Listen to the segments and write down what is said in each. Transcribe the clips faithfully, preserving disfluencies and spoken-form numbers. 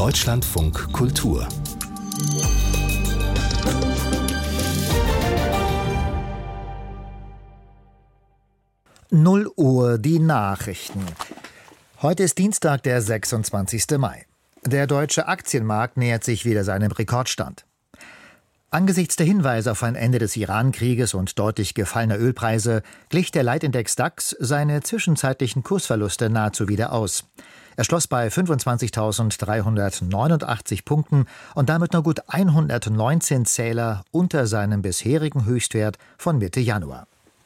Deutschlandfunk Kultur. null Uhr die Nachrichten. Heute ist Dienstag, der sechsundzwanzigste Mai. Der deutsche Aktienmarkt nähert sich wieder seinem Rekordstand. Angesichts der Hinweise auf ein Ende des Iran-Krieges und deutlich gefallener Ölpreise glich der Leitindex DAX seine zwischenzeitlichen Kursverluste nahezu wieder aus. Er schloss bei fünfundzwanzigtausenddreihundertneunundachtzig Punkten und damit nur gut hundertneunzehn Zähler unter seinem bisherigen Höchstwert von Mitte Januar.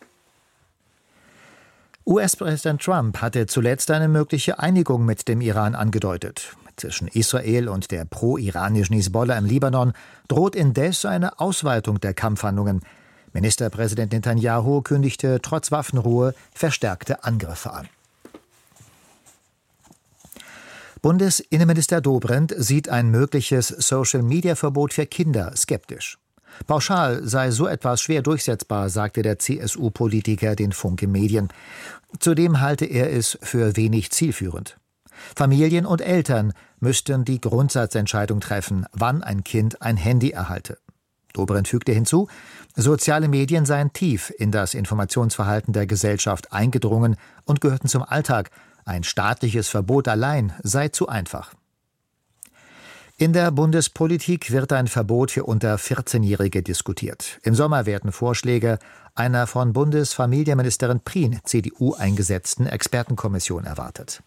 U S-Präsident Trump hatte zuletzt eine mögliche Einigung mit dem Iran angedeutet. Zwischen Israel und der pro-iranischen Hisbollah im Libanon droht indes eine Ausweitung der Kampfhandlungen. Ministerpräsident Netanyahu kündigte trotz Waffenruhe verstärkte Angriffe an. Bundesinnenminister Dobrindt sieht ein mögliches Social-Media-Verbot für Kinder skeptisch. Pauschal sei so etwas schwer durchsetzbar, sagte der C S U-Politiker den Funke Medien. Zudem halte er es für wenig zielführend. Familien und Eltern müssten die Grundsatzentscheidung treffen, wann ein Kind ein Handy erhalte. Dobrindt fügte hinzu, soziale Medien seien tief in das Informationsverhalten der Gesellschaft eingedrungen und gehörten zum Alltag. Ein staatliches Verbot allein sei zu einfach. In der Bundespolitik wird ein Verbot für unter vierzehnjährige diskutiert. Im Sommer werden Vorschläge einer von Bundesfamilienministerin Prien, C D U, eingesetzten Expertenkommission erwartet.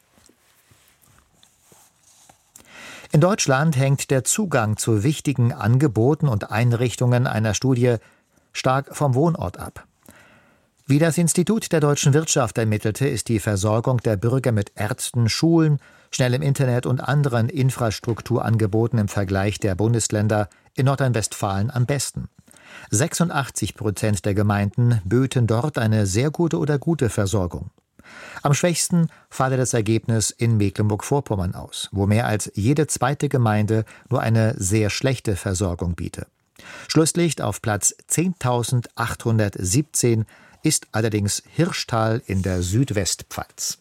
In Deutschland hängt der Zugang zu wichtigen Angeboten und Einrichtungen einer Studie stark vom Wohnort ab. Wie das Institut der deutschen Wirtschaft ermittelte, ist die Versorgung der Bürger mit Ärzten, Schulen, schnellem Internet und anderen Infrastrukturangeboten im Vergleich der Bundesländer in Nordrhein-Westfalen am besten. sechsundachtzig Prozent der Gemeinden böten dort eine sehr gute oder gute Versorgung. Am schwächsten falle das Ergebnis in Mecklenburg-Vorpommern aus, wo mehr als jede zweite Gemeinde nur eine sehr schlechte Versorgung biete. Schlusslicht auf Platz zehntausendachthundertsiebzehn ist allerdings Hirschtal in der Südwestpfalz.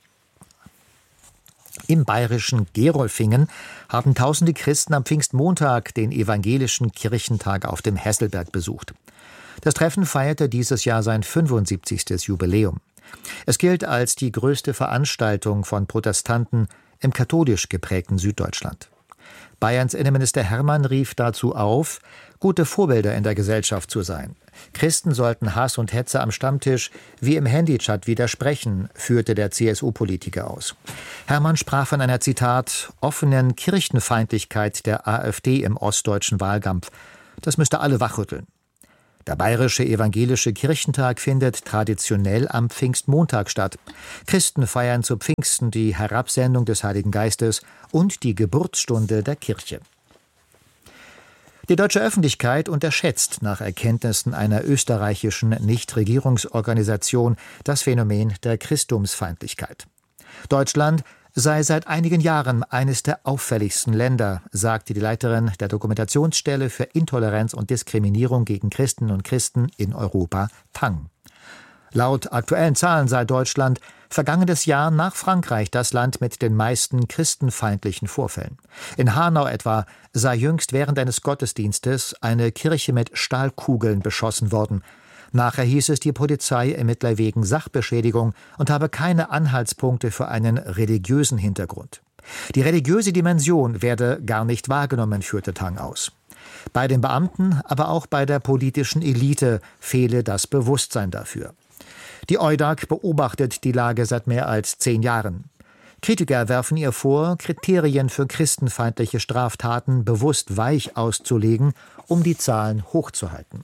Im bayerischen Gerolfingen haben tausende Christen am Pfingstmontag den evangelischen Kirchentag auf dem Hesselberg besucht. Das Treffen feierte dieses Jahr sein fünfundsiebzigstes Jubiläum. Es gilt als die größte Veranstaltung von Protestanten im katholisch geprägten Süddeutschland. Bayerns Innenminister Hermann rief dazu auf, gute Vorbilder in der Gesellschaft zu sein. Christen sollten Hass und Hetze am Stammtisch wie im Handychat widersprechen, führte der C S U-Politiker aus. Hermann sprach von einer, Zitat, offenen Kirchenfeindlichkeit der AfD im ostdeutschen Wahlkampf. Das müsste alle wachrütteln. Der bayerische evangelische Kirchentag findet traditionell am Pfingstmontag statt. Christen feiern zu Pfingsten die Herabsendung des Heiligen Geistes und die Geburtsstunde der Kirche. Die deutsche Öffentlichkeit unterschätzt nach Erkenntnissen einer österreichischen Nichtregierungsorganisation das Phänomen der Christumsfeindlichkeit. Deutschland sei seit einigen Jahren eines der auffälligsten Länder, sagte die Leiterin der Dokumentationsstelle für Intoleranz und Diskriminierung gegen Christinnen und Christen in Europa, Tang. Laut aktuellen Zahlen sei Deutschland vergangenes Jahr nach Frankreich das Land mit den meisten christenfeindlichen Vorfällen. In Hanau etwa sei jüngst während eines Gottesdienstes eine Kirche mit Stahlkugeln beschossen worden. Nachher hieß es, die Polizei ermittle wegen Sachbeschädigung und habe keine Anhaltspunkte für einen religiösen Hintergrund. Die religiöse Dimension werde gar nicht wahrgenommen, führte Tang aus. Bei den Beamten, aber auch bei der politischen Elite fehle das Bewusstsein dafür. Die EUDAG beobachtet die Lage seit mehr als zehn Jahren. Kritiker werfen ihr vor, Kriterien für christenfeindliche Straftaten bewusst weich auszulegen, um die Zahlen hochzuhalten.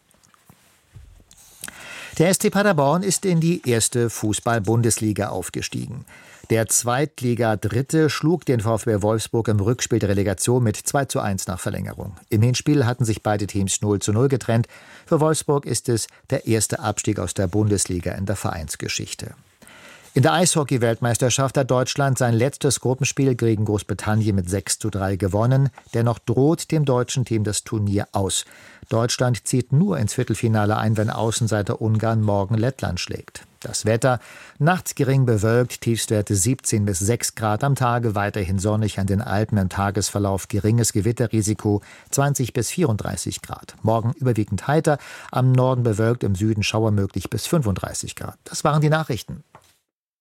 Der S C Paderborn ist in die erste Fußball-Bundesliga aufgestiegen. Der Zweitliga-Dritte schlug den VfB Wolfsburg im Rückspiel der Relegation mit zwei zu eins nach Verlängerung. Im Hinspiel hatten sich beide Teams null zu null getrennt. Für Wolfsburg ist es der erste Abstieg aus der Bundesliga in der Vereinsgeschichte. In der Eishockey-Weltmeisterschaft hat Deutschland sein letztes Gruppenspiel gegen Großbritannien mit sechs zu drei gewonnen. Dennoch droht dem deutschen Team das Turnier aus. Deutschland zieht nur ins Viertelfinale ein, wenn Außenseiter Ungarn morgen Lettland schlägt. Das Wetter: nachts gering bewölkt, Tiefstwerte siebzehn bis sechs Grad, am Tage weiterhin sonnig, an den Alpen im Tagesverlauf geringes Gewitterrisiko, zwanzig bis vierunddreißig Grad. Morgen überwiegend heiter, am Norden bewölkt, im Süden Schauer möglich bis fünfunddreißig Grad. Das waren die Nachrichten.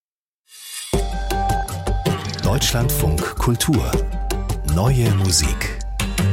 Deutschlandfunk Kultur. Neue Musik.